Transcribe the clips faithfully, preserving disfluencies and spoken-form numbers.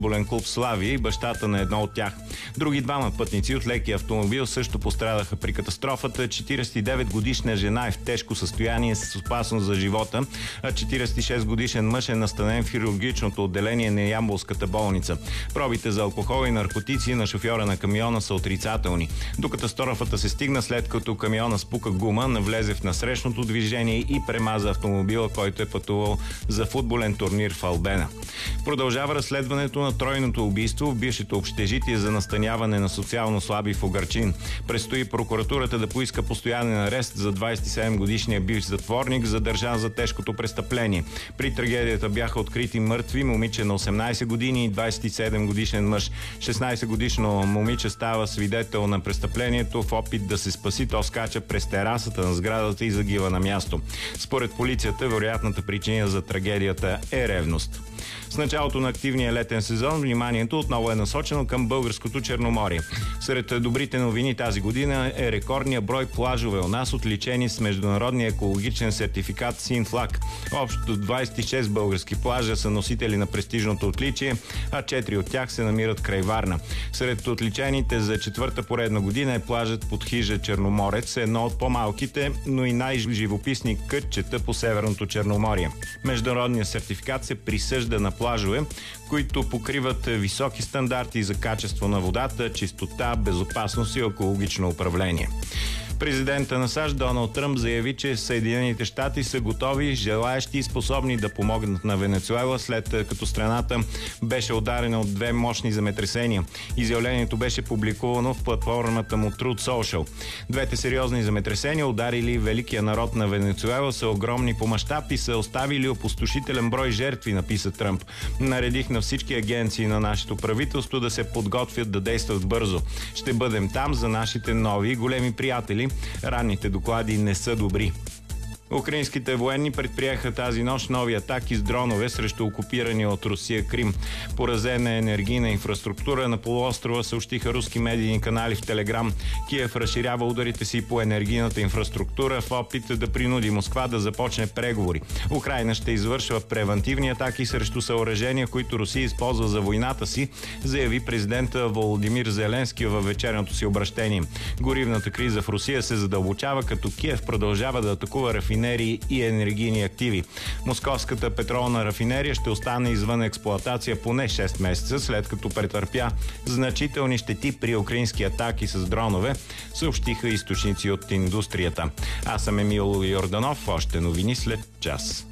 футболен клуб Славия и бащата на едно от тях. Други двама пътници от лекия автомобил също пострадаха при катастрофата. четиридесет и девет годишна жена е в тежко състояние с опасност за живота, а четиридесет и шест годишен мъж е настанен в хирургичното отделение на Ямболската болница. Пробите за алкохол и наркотици на шофьора на камиона са отрицателни. До катастрофата се стигна след като камиона спука гума, навлезе в насрещното движение и премаза автомобила, който е пътувал за футболен турнир в Албена. Продължава разследването на тройното убийство в бившето общежитие за настаняване на социално слаби в Угърчин. Предстои прокуратурата да поиска постоянен арест за двадесет и седем годишния бивш затворник, задържан за тежкото престъпление. При трагедията бяха открити мъртви момиче на осемнадесет години и двадесет и седем годишен мъж. шестнадесет годишно момиче става свидетел на престъплението. В опит да се спаси, то скача през терасата на сградата и загива на място. Според полицията, вероятната причина за трагедията е ревност. С началото на активния летен сезон вниманието отново е насочено към българското Черноморие. Сред добрите новини тази година е рекордния брой плажове у нас, отличени с международния екологичен сертификат Син флаг. Общо двадесет и шест български плажа са носители на престижното отличие, а четири от тях се намират край Варна. Сред отличените за четвърта поредна година е плажът под хижа Черноморец, едно от по-малките, но и най-живописни кътчета по Северното Черноморие. Международният сертификат се присъжда на плажове, които покриват високи стандарти за качество на водата, чистота, безопасност и екологично управление. Президента на САЩ Доналд Тръмп заяви, че Съединените щати са готови, желаещи и способни да помогнат на Венецуела, след като страната беше ударена от две мощни земетресения. Изявлението беше публикувано в платформата му Truth Social. Двете сериозни земетресения, ударили великия народ на Венецуела, са огромни по мащаб и са оставили опустошителен брой жертви, написа Тръмп. Наредих на всички агенции на нашето правителство да се подготвят да действат бързо. Ще бъдем там за нашите нови големи приятели. Ранните доклади не са добри. Украинските военни предприеха тази нощ нови атаки с дронове срещу окупирания от Русия Крим. Поразена е енергийна инфраструктура на полуострова, съобщиха руски медийни канали в Телеграм. Киев разширява ударите си по енергийната инфраструктура в опит да принуди Москва да започне преговори. Украйна ще извършва превантивни атаки срещу съоръжения, които Русия използва за войната си, заяви президента Володимир Зеленски във вечерното си обращение. Горивната криза в Русия се задълбочава, като Киев продължава да атакува рафинерии и енергийни активи. Московската петролна рафинерия ще остане извън експлоатация поне шест месеца, след като претърпя значителни щети при украински атаки с дронове, съобщиха източници от индустрията. Аз съм Емил Йорданов, още новини след час.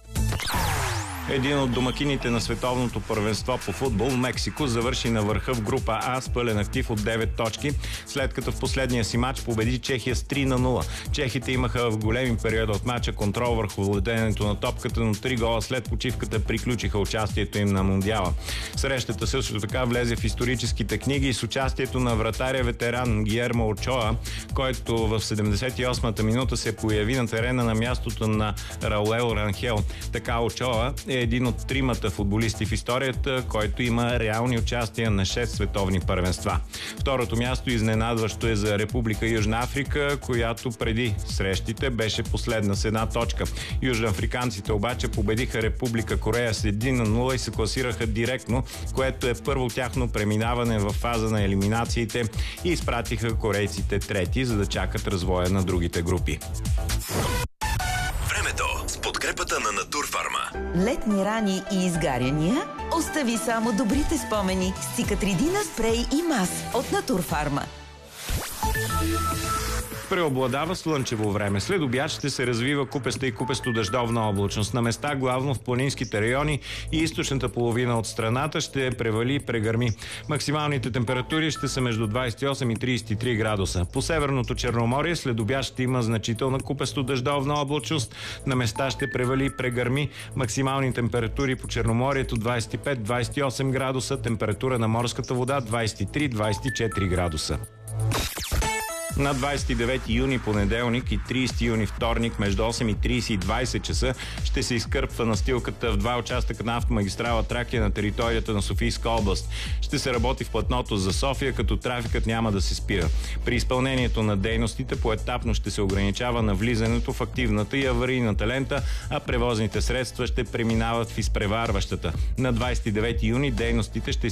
Един от домакините на световното първенство по футбол, Мексико, завърши на върха в група А с пълен актив от девет точки, след като в последния си матч победи Чехия с три на нула. Чехите имаха в големи периоди от матча контрол върху владението на топката, но три гола след почивката приключиха участието им на Мундиала. Срещата също така влезе в историческите книги с участието на вратаря ветеран Гиермо Очоа, който в седемдесет и осмата минута се появи на терена на мястото на Раулел Ранхел. Така Очоа е един от тримата футболисти в историята, който има реални участия на шест световни първенства. Второто място изненадващо е за Република Южна Африка, която преди срещите беше последна с една точка. Южноафриканците обаче победиха Република Корея с един на нула и се класираха директно, което е първо тяхно преминаване в фаза на елиминациите, и изпратиха корейците трети, за да чакат развоя на другите групи. Подкрепата на Натурфарма. Летни рани и изгаряния? Остави само добрите спомени с Циcatrидина спрей и мас от Натурфарма. Преобладава слънчево време. След обяд ще се развива купеста и купесто дъждовна облачност. На места, главно в планинските райони и източната половина от страната, ще превали и прегърми. Максималните температури ще са между двадесет и осем и тридесет и три градуса. По Северното Черноморие след обяд ще има значителна купесто дъждовна облачност. На места ще превали и прегърми. Максимални температури по Черноморието двадесет и пет до двадесет и осем градуса. Температура на морската вода двадесет и три до двадесет и четири градуса. На двадесет и девети юни понеделник и тридесети юни вторник между осем и тридесет и двадесет часа ще се изкърпва настилката в два участъка на автомагистрала Тракия на територията на Софийска област. Ще се работи в платното за София, като трафикът няма да се спира. При изпълнението на дейностите поетапно ще се ограничава на влизането в активната и аварийната лента, а превозните средства ще преминават в изпреварващата. На двадесет и девети юни дейностите ще